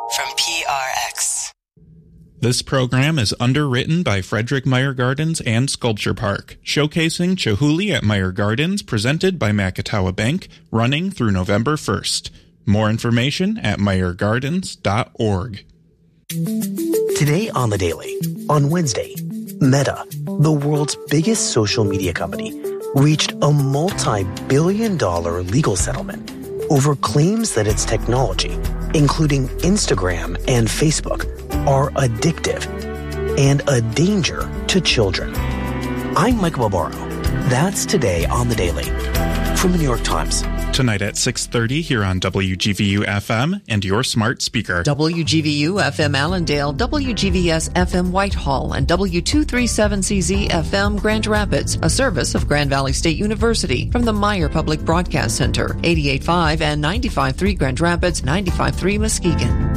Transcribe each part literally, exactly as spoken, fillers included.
from P R X. This program is underwritten by Frederick Meyer Gardens and Sculpture Park, showcasing Chihuly at Meyer Gardens, presented by Macatawa Bank, running through November first. More information at meyer gardens dot org. Today on The Daily, on Wednesday, Meta, the world's biggest social media company, reached a multi-billion dollar legal settlement over claims that its technology, including Instagram and Facebook, are addictive and a danger to children. I'm Michael Barbaro. That's today on The Daily from the New York Times. Tonight at six thirty here on W G V U F M and your smart speaker. W G V U F M Allendale, W G V S F M Whitehall, and W two thirty-seven C Z F M Grand Rapids, a service of Grand Valley State University from the Meyer Public Broadcast Center, eighty-eight point five and ninety-five point three Grand Rapids, ninety-five point three Muskegon.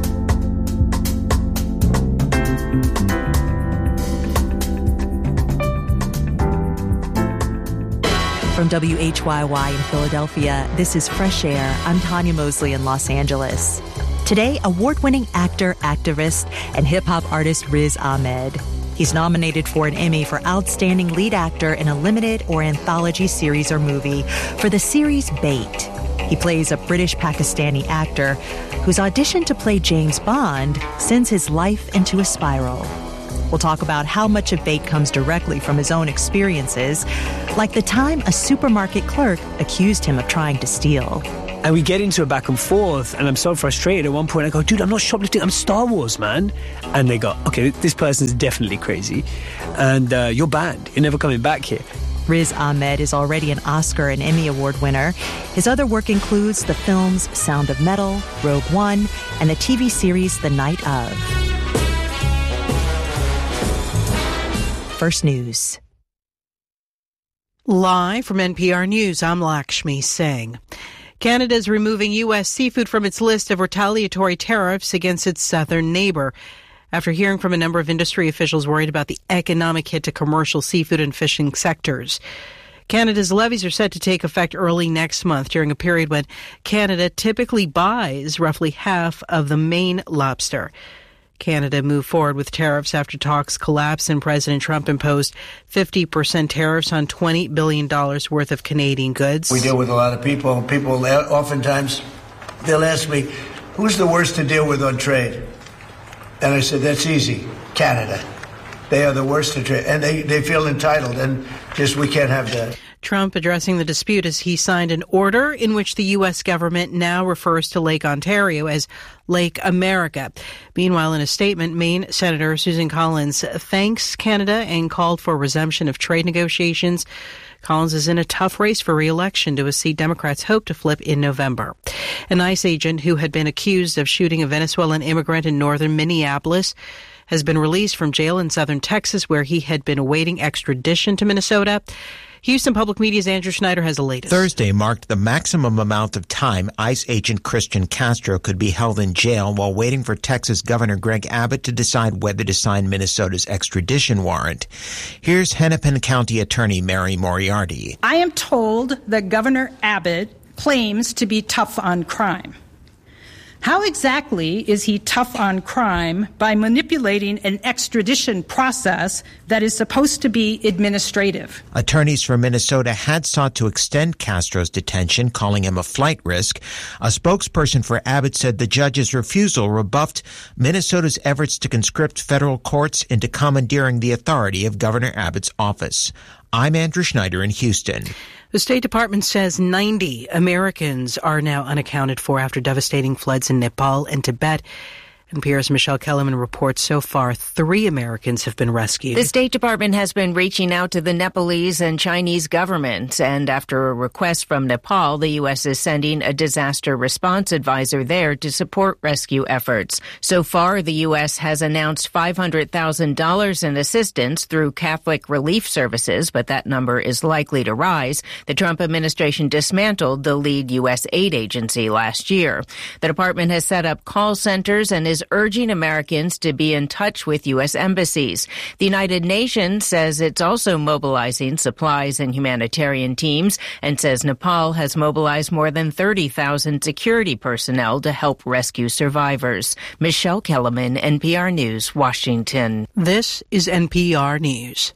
From W H Y Y in Philadelphia, this is Fresh Air. I'm Tanya Mosley in Los Angeles. Today, award-winning actor, activist, and hip-hop artist Riz Ahmed. He's nominated for an Emmy for Outstanding Lead Actor in a Limited or Anthology Series or Movie for the series Bait. He plays a British-Pakistani actor whose audition to play James Bond sends his life into a spiral. We'll talk about how much of Bait comes directly from his own experiences, like the time a supermarket clerk accused him of trying to steal. And we get into a back and forth, and I'm so frustrated. At one point, I go, dude, I'm not shoplifting, I'm Star Wars, man. And they go, okay, this person's definitely crazy, and uh, you're banned. You're never coming back here. Riz Ahmed is already an Oscar and Emmy Award winner. His other work includes the films Sound of Metal, Rogue One, and the T V series The Night of. First News. Live from N P R News, I'm Lakshmi Singh. Canada is removing U S seafood from its list of retaliatory tariffs against its southern neighbor, after hearing from a number of industry officials worried about the economic hit to commercial seafood and fishing sectors. Canada's levies are set to take effect early next month, during a period when Canada typically buys roughly half of the Maine lobster. Canada moved forward with tariffs after talks collapsed and President Trump imposed fifty percent tariffs on twenty billion dollars worth of Canadian goods. We deal with a lot of people. People oftentimes, they'll ask me, who's the worst to deal with on trade? And I said, that's easy, Canada. They are the worst to trade. And they, they feel entitled, and just we can't have that. Trump addressing the dispute as he signed an order in which the U S government now refers to Lake Ontario as Lake America. Meanwhile, in a statement, Maine Senator Susan Collins thanks Canada and called for resumption of trade negotiations. Collins is in a tough race for re-election to a seat Democrats hope to flip in November. An ICE agent who had been accused of shooting a Venezuelan immigrant in northern Minneapolis has been released from jail in southern Texas, where he had been awaiting extradition to Minnesota. Houston Public Media's Andrew Schneider has the latest. Thursday marked the maximum amount of time ICE agent Christian Castro could be held in jail while waiting for Texas Governor Greg Abbott to decide whether to sign Minnesota's extradition warrant. Here's Hennepin County Attorney Mary Moriarty. I am told that Governor Abbott claims to be tough on crime. How exactly is he tough on crime by manipulating an extradition process that is supposed to be administrative? Attorneys for Minnesota had sought to extend Castro's detention, calling him a flight risk. A spokesperson for Abbott said the judge's refusal rebuffed Minnesota's efforts to conscript federal courts into commandeering the authority of Governor Abbott's office. I'm Andrew Schneider in Houston. The State Department says ninety Americans are now unaccounted for after devastating floods in Nepal and Tibet. N P R's Michelle Kellerman reports so far three Americans have been rescued. The State Department has been reaching out to the Nepalese and Chinese governments, and after a request from Nepal, the U S is sending a disaster response advisor there to support rescue efforts. So far, the U S has announced five hundred thousand dollars in assistance through Catholic Relief Services, but that number is likely to rise. The Trump administration dismantled the lead U S aid agency last year. The department has set up call centers and is is urging Americans to be in touch with U S embassies. The United Nations says it's also mobilizing supplies and humanitarian teams and says Nepal has mobilized more than thirty thousand security personnel to help rescue survivors. Michelle Kellerman, N P R News, Washington. This is N P R News.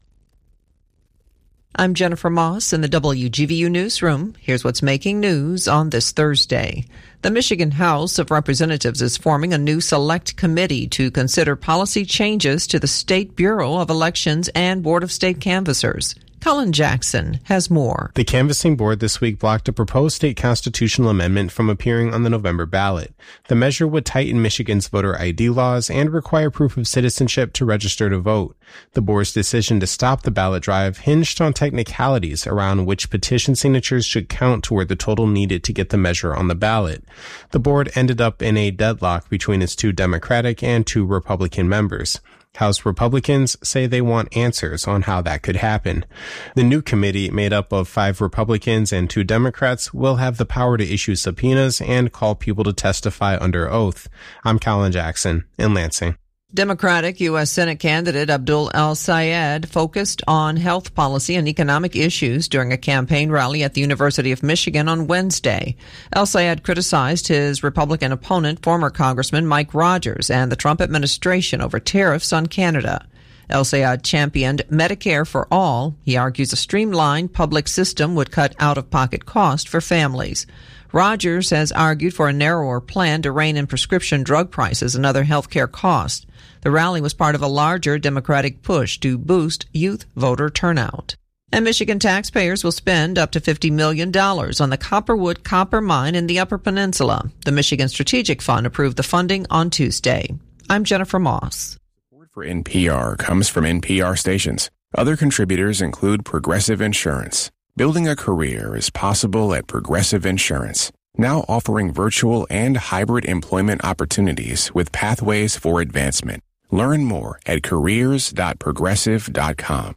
I'm Jennifer Moss in the W G V U newsroom. Here's what's making news on this Thursday. The Michigan House of Representatives is forming a new select committee to consider policy changes to the State Bureau of Elections and Board of State Canvassers. Colin Jackson has more. The canvassing board this week blocked a proposed state constitutional amendment from appearing on the November ballot. The measure would tighten Michigan's voter I D laws and require proof of citizenship to register to vote. The board's decision to stop the ballot drive hinged on technicalities around which petition signatures should count toward the total needed to get the measure on the ballot. The board ended up in a deadlock between its two Democratic and two Republican members. House Republicans say they want answers on how that could happen. The new committee, made up of five Republicans and two Democrats, will have the power to issue subpoenas and call people to testify under oath. I'm Colin Jackson in Lansing. Democratic U S Senate candidate Abdul El-Sayed focused on health policy and economic issues during a campaign rally at the University of Michigan on Wednesday. El-Sayed criticized his Republican opponent, former Congressman Mike Rogers, and the Trump administration over tariffs on Canada. El-Sayed championed Medicare for all. He argues a streamlined public system would cut out-of-pocket cost for families. Rogers has argued for a narrower plan to rein in prescription drug prices and other health care costs. The rally was part of a larger Democratic push to boost youth voter turnout. And Michigan taxpayers will spend up to fifty million dollars on the Copperwood copper mine in the Upper Peninsula. The Michigan Strategic Fund approved the funding on Tuesday. I'm Jennifer Moss. Support for N P R comes from N P R stations. Other contributors include Progressive Insurance. Building a career is possible at Progressive Insurance, now offering virtual and hybrid employment opportunities with pathways for advancement. Learn more at careers dot progressive dot com.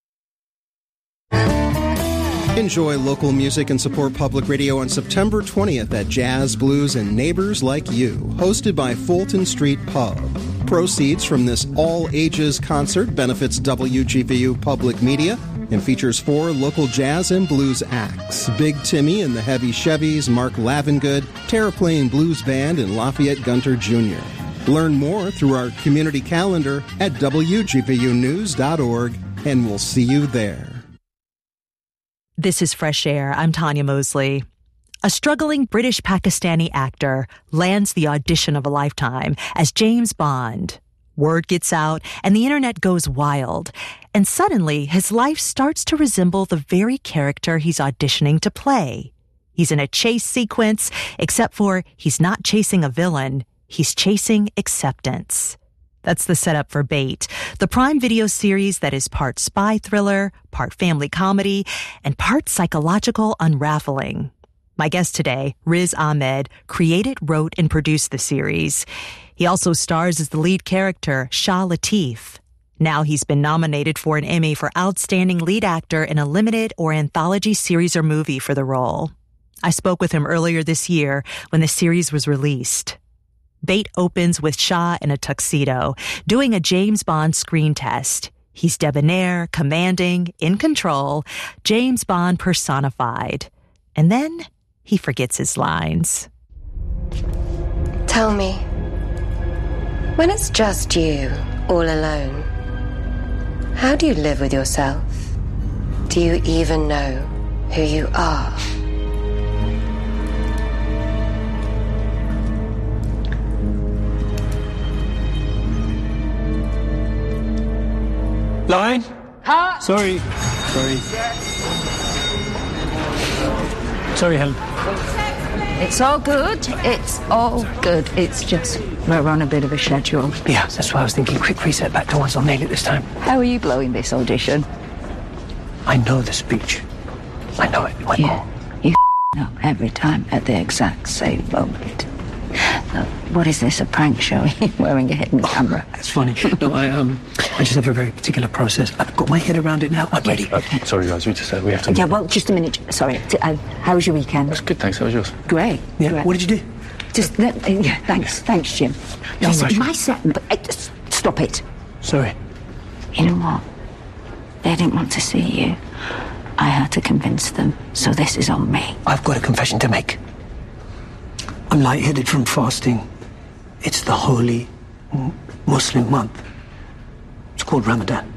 Enjoy local music and support public radio on September twentieth at Jazz, Blues, and Neighbors Like You, hosted by Fulton Street Pub. Proceeds from this all-ages concert benefits W G V U Public Media and features four local jazz and blues acts: Big Timmy and the Heavy Chevys, Mark Lavengood, Terraplane Blues Band, and Lafayette Gunter Junior Learn more through our community calendar at W G V U news dot org, and we'll see you there. This is Fresh Air. I'm Tanya Mosley. A struggling British-Pakistani actor lands the audition of a lifetime as James Bond. Word gets out, and the internet goes wild. And suddenly, his life starts to resemble the very character he's auditioning to play. He's in a chase sequence, except for he's not chasing a villain. He's chasing acceptance. That's the setup for Bait, the Prime Video series that is part spy thriller, part family comedy, and part psychological unraveling. My guest today, Riz Ahmed, created, wrote, and produced the series. He also stars as the lead character, Shah Latif. Now he's been nominated for an Emmy for Outstanding Lead Actor in a Limited or Anthology Series or Movie for the role. I spoke with him earlier this year when the series was released. Bait opens with Shah in a tuxedo, doing a James Bond screen test. He's debonair, commanding, in control, James Bond personified. And then he forgets his lines. Tell me, when it's just you, all alone, how do you live with yourself? Do you even know who you are? Line? Huh? Sorry. Sorry. Sorry, Helen. It's all good. It's all good. It's just we're on a bit of a schedule. Yeah, that's why I was thinking quick reset back to once. I'll nail it this time. How are you blowing this audition? I know the speech. I know it. One yeah. more. You up every time at the exact same moment. Uh, what is this, a prank show? Wearing a hidden camera. That's funny. No, I um, I just have a very particular process. I've got my head around it now. I'm ready. Uh, sorry, guys. We just uh, we have to. Yeah, well, just a minute. Sorry. Uh, how was your weekend? That's good, thanks. How was yours? Great. Yeah. Great. What did you do? Just, let, uh, yeah, thanks, thanks, Jim. No, Listen, Russia. my set, but uh, just stop it. Sorry. You know what? They didn't want to see you. I had to convince them, so this is on me. I've got a confession to make. I'm lightheaded from fasting. It's the holy Muslim month. It's called Ramadan.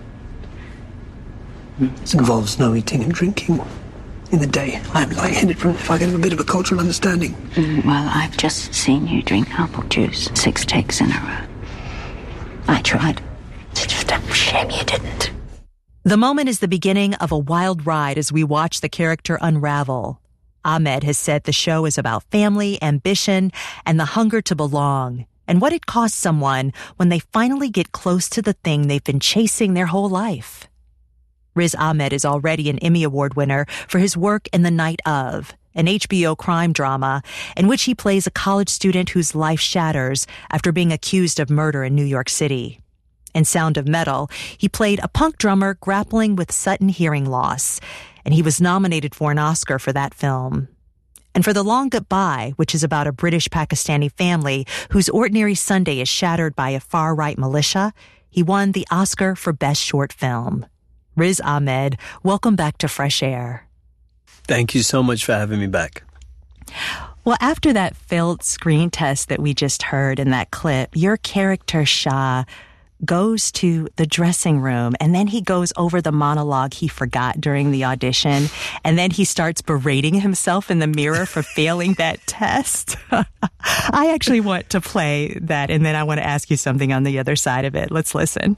It involves no eating and drinking in the day. I'm lightheaded from it if I get a bit of a cultural understanding. Mm, well, I've just seen you drink apple juice six takes in a row. I tried. It's just a shame you didn't. The moment is the beginning of a wild ride as we watch the character unravel. Ahmed has said the show is about family, ambition, and the hunger to belong, and what it costs someone when they finally get close to the thing they've been chasing their whole life. Riz Ahmed is already an Emmy Award winner for his work in The Night Of, an H B O crime drama in which he plays a college student whose life shatters after being accused of murder in New York City. In Sound of Metal, he played a punk drummer grappling with sudden hearing loss, and he was nominated for an Oscar for that film. And for The Long Goodbye, which is about a British-Pakistani family whose ordinary Sunday is shattered by a far-right militia, he won the Oscar for Best Short Film. Riz Ahmed, welcome back to Fresh Air. Thank you so much for having me back. Well, after that failed screen test that we just heard in that clip, your character, Shah, goes to the dressing room, and then he goes over the monologue he forgot during the audition, and then he starts berating himself in the mirror for failing that test. I actually want to play that, and then I want to ask you something on the other side of it. Let's listen.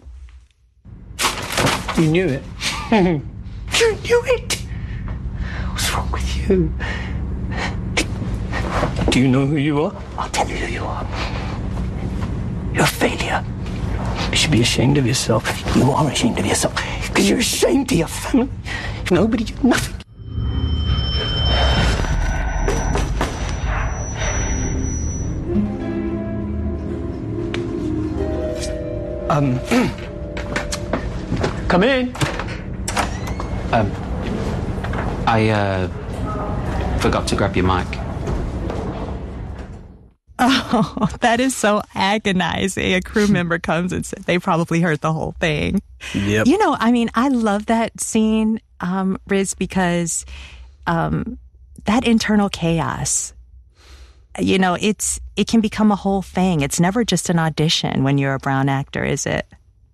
You knew it. You knew it. What's wrong with you? Do you know who you are? I'll tell you who you are. You're a failure. You should be ashamed of yourself. You are ashamed of yourself because you're ashamed of your family. Nobody, nothing. Um, come in. Um, I uh, forgot to grab your mic. Oh, that is so agonizing. A crew member comes and said they probably heard the whole thing. Yep. You know, I mean, I love that scene, um, Riz, because um, that internal chaos, you know, it's it can become a whole thing. It's never just an audition when you're a brown actor, is it?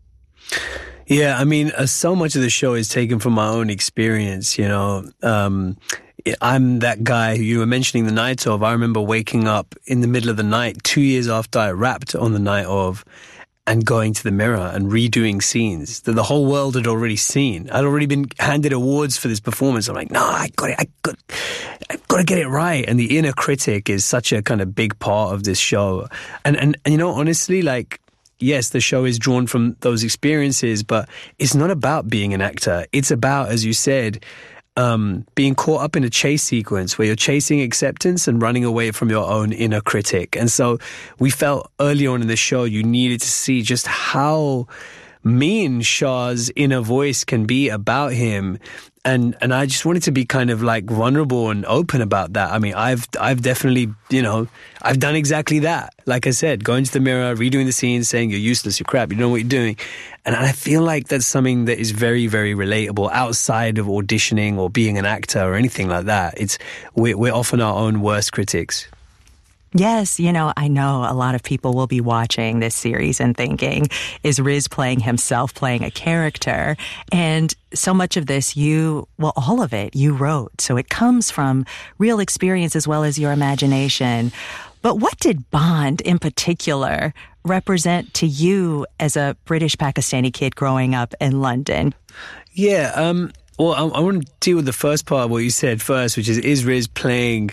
Yeah, I mean, uh, so much of the show is taken from my own experience, you know. Um, I'm that guy who you were mentioning The Night Of. I remember waking up in the middle of the night, two years after I rapped on The Night Of, and going to the mirror and redoing scenes that the whole world had already seen. I'd already been handed awards for this performance. I'm like, no, I got it. I got, I've got to get it right. And the inner critic is such a kind of big part of this show. And, and, and you know, honestly, like, yes, the show is drawn from those experiences, but it's not about being an actor. It's about, as you said, um, being caught up in a chase sequence where you're chasing acceptance and running away from your own inner critic. And so we felt early on in the show you needed to see just how mean Shah's inner voice can be about him. And and I just wanted to be kind of like vulnerable and open about that. I mean, I've I've definitely, you know, I've done exactly that. Like I said, going to the mirror, redoing the scene, saying you're useless, you're crap, you don't know what you're doing. And I feel like that's something that is very, very relatable outside of auditioning or being an actor or anything like that. It's we're, we're often our own worst critics. Yes, you know, I know a lot of people will be watching this series and thinking, is Riz playing himself, playing a character? And so much of this, you, well, all of it, you wrote. So it comes from real experience as well as your imagination. But what did Bond in particular represent to you as a British Pakistani kid growing up in London? Yeah, um, well, I, I want to deal with the first part of what you said first, which is, is Riz playing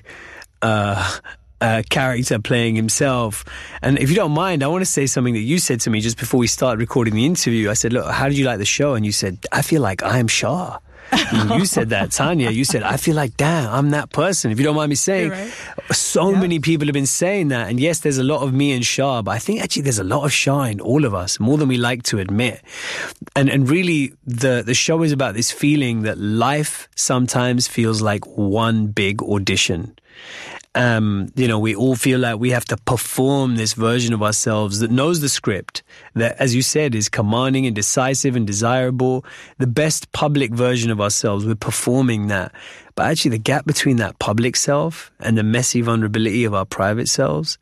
uh Uh, character playing himself? And if you don't mind, I want to say something that you said to me just before we started recording the interview. I said, look, how did you like the show? And you said, I feel like I'm Shah. And you said that, Tanya. You said, I feel like, damn, I'm that person. If you don't mind me saying, right. so yeah. many people have been saying that. And yes, there's a lot of me and Shah, but I think actually there's a lot of Shah in all of us, more than we like to admit. And and really, the, the show is about this feeling that life sometimes feels like one big audition. Um, you know, we all feel like we have to perform this version of ourselves that knows the script, that, as you said, is commanding and decisive and desirable, the best public version of ourselves. We're performing that. But actually the gap between that public self and the messy vulnerability of our private selves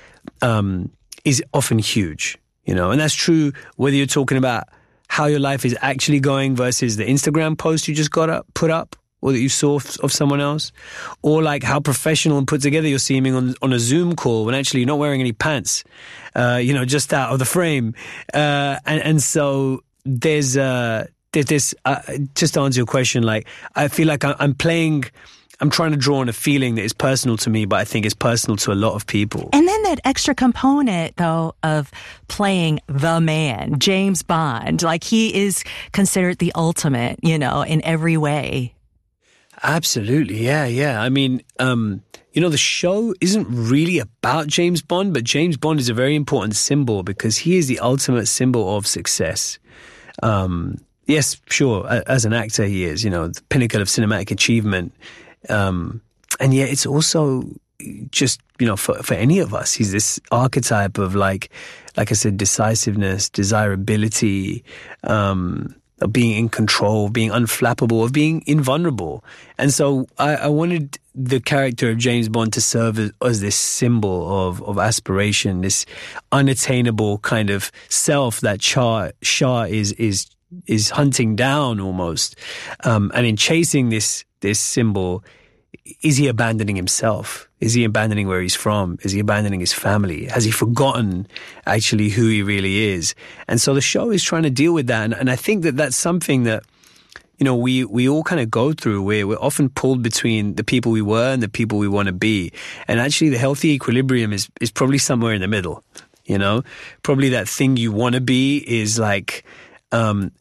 um, is often huge, you know, and that's true whether you're talking about how your life is actually going versus the Instagram post you just got up, put up, or that you saw of someone else, or like how professional and put together you're seeming on on a Zoom call when actually you're not wearing any pants, uh, you know, just out of the frame. Uh, and, and so there's, uh, there's this, uh, just to answer your question, like, I feel like I'm playing, I'm trying to draw on a feeling that is personal to me, but I think is personal to a lot of people. And then that extra component, though, of playing the man, James Bond, like he is considered the ultimate, you know, in every way. Absolutely. Yeah, yeah. I mean, um, you know, the show isn't really about James Bond, but James Bond is a very important symbol because he is the ultimate symbol of success. Um, yes, sure, as an actor he is, you know, the pinnacle of cinematic achievement. Um, and yet it's also just, you know, for, for any of us, he's this archetype of like, like I said, decisiveness, desirability, um, of being in control, of being unflappable, of being invulnerable. And so I, I wanted the character of James Bond to serve as, as this symbol of, of aspiration, this unattainable kind of self that Shah, Shah is, is, is hunting down almost. Um, and in chasing this, this symbol, is he abandoning himself? Is he abandoning where he's from? Is he abandoning his family? Has he forgotten actually who he really is? And so the show is trying to deal with that. And, and I think that that's something that, you know, we, we all kind of go through where we're often pulled between the people we were and the people we want to be. And actually the healthy equilibrium is, is probably somewhere in the middle, you know? Probably that thing you want to be is like, um,